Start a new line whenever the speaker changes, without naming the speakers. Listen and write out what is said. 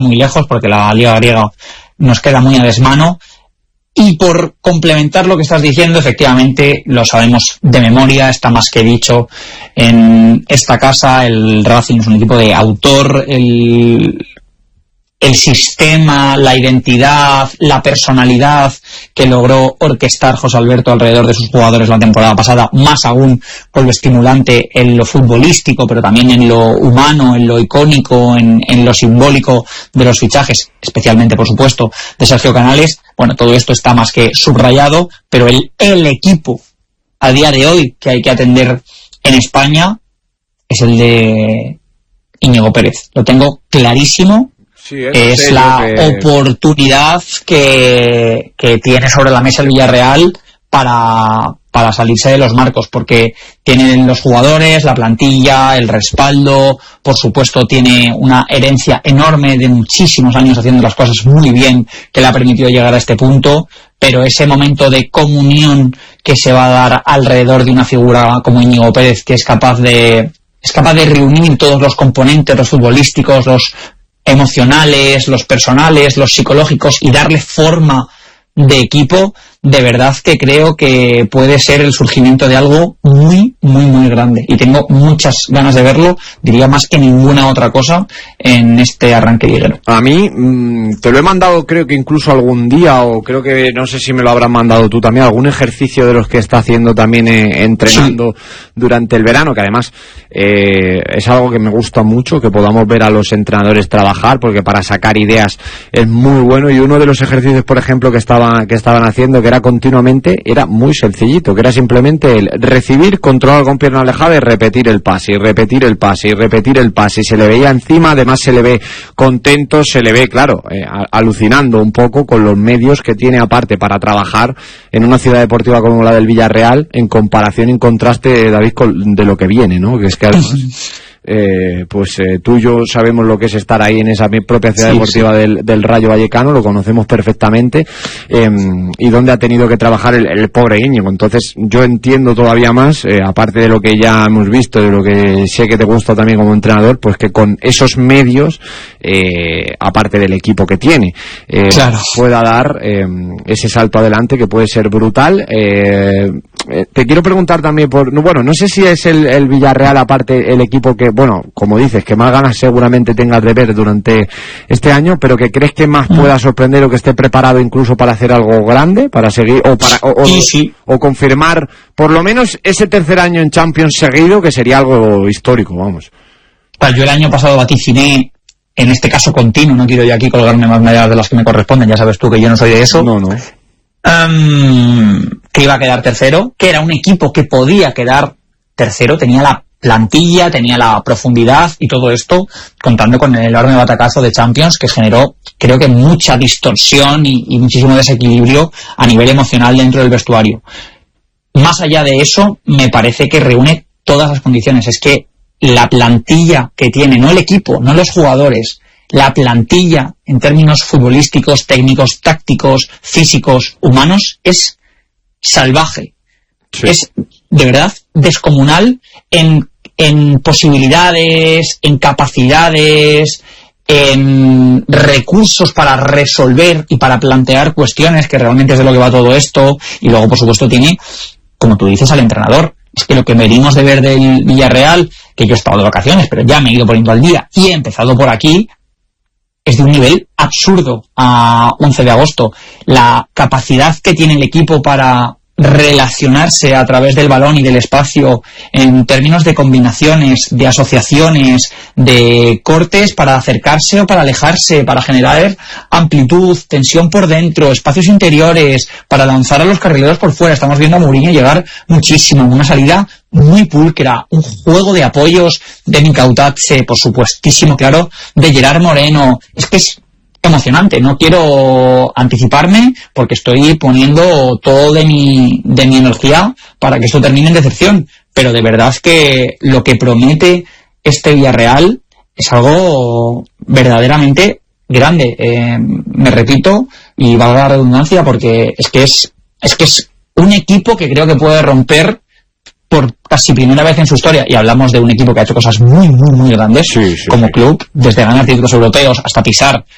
muy lejos porque la Liga griega nos queda muy a desmano. Y por complementar lo que estás diciendo, efectivamente, lo sabemos de memoria, está más que dicho en esta casa, el Racing es un equipo de autor, el sistema, la identidad, la personalidad que logró orquestar José Alberto alrededor de sus jugadores la temporada pasada, más aún por lo estimulante en lo futbolístico, pero también en lo humano, en lo icónico, en lo simbólico de los fichajes, especialmente, por supuesto, de Sergio Canales. Bueno, todo esto está más que subrayado, pero el equipo a día de hoy que hay que atender en España es el de Íñigo Pérez. Lo tengo clarísimo. Sí, es la oportunidad que tiene sobre la mesa el Villarreal para salirse de los marcos, porque tienen los jugadores, la plantilla, el respaldo, por supuesto tiene una herencia enorme de muchísimos años haciendo las cosas muy bien que le ha permitido llegar a este punto, pero ese momento de comunión que se va a dar alrededor de una figura como Íñigo Pérez, que es capaz de reunir todos los componentes, los futbolísticos, los emocionales, los personales, los psicológicos, y darle forma de equipo, de verdad que creo que puede ser el surgimiento de algo muy, muy, muy grande, y tengo muchas ganas de verlo, diría más que ninguna otra cosa en este arranque liguero.
A mí te lo he mandado, creo que incluso algún día, o creo que no sé si me lo habrás mandado tú también, algún ejercicio de los que está haciendo también entrenando durante el verano, que además es algo que me gusta mucho, que podamos ver a los entrenadores trabajar, porque para sacar ideas es muy bueno. Y uno de los ejercicios, por ejemplo, que estaban haciendo, que era continuamente, era muy sencillito, que era simplemente el recibir, controlar con pierna alejada y repetir el pase, y repetir el pase, y repetir el pase, y se le veía encima, además se le ve contento, se le ve, claro, alucinando un poco con los medios que tiene aparte para trabajar en una ciudad deportiva como la del Villarreal, en comparación y en contraste, David, de lo que viene, ¿no? Que es que además tú y yo sabemos lo que es estar ahí en esa propia ciudad deportiva del Rayo Vallecano, lo conocemos perfectamente, y donde ha tenido que trabajar el pobre Íñigo. Entonces yo entiendo todavía más, aparte de lo que ya hemos visto, de lo que sé que te gusta también como entrenador, pues que con esos medios, aparte del equipo que tiene, pueda dar ese salto adelante que puede ser brutal. Te quiero preguntar también no sé si es el Villarreal, aparte el equipo que, bueno, como dices, que más ganas seguramente tengas de ver durante este año, pero que crees que más pueda sorprender, o que esté preparado incluso para hacer algo grande, para seguir, o confirmar por lo menos ese tercer año en Champions seguido, que sería algo histórico, vamos.
Yo el año pasado vaticiné, en este caso continuo, no quiero yo aquí colgarme más medallas de las que me corresponden, ya sabes tú que yo no soy de eso.
No.
Que iba a quedar tercero, que era un equipo que podía quedar tercero, tenía la plantilla, tenía la profundidad y todo esto, contando con el enorme batacazo de Champions que generó, creo que mucha distorsión y muchísimo desequilibrio a nivel emocional dentro del vestuario. Más allá de eso, me parece que reúne todas las condiciones. Es que la plantilla que tiene, no el equipo, no los jugadores, la plantilla en términos futbolísticos, técnicos, tácticos, físicos, humanos, es salvaje. Sí. Es de verdad descomunal en posibilidades, en capacidades, en recursos para resolver y para plantear cuestiones, que realmente es de lo que va todo esto. Y luego, por supuesto, tiene, como tú dices, al entrenador. Es que lo que venimos de ver del Villarreal, que yo he estado de vacaciones, pero ya me he ido poniendo al día y he empezado por aquí, es de un nivel absurdo a 11 de agosto. La capacidad que tiene el equipo para relacionarse a través del balón y del espacio en términos de combinaciones, de asociaciones, de cortes para acercarse o para alejarse, para generar amplitud, tensión por dentro, espacios interiores, para lanzar a los carrileros por fuera. Estamos viendo a Mourinho llegar muchísimo, una salida muy pulcra, un juego de apoyos de Micautache, por supuestísimo, claro, de Gerard Moreno. Es que es emocionante. No quiero anticiparme porque estoy poniendo todo de mi energía para que esto termine en decepción, pero de verdad que lo que promete este Villarreal es algo verdaderamente grande. Me repito y valga la redundancia, porque es que es un equipo que creo que puede romper por casi primera vez en su historia, y hablamos de un equipo que ha hecho cosas muy, muy, muy grandes, como club, desde ganar títulos europeos hasta pisar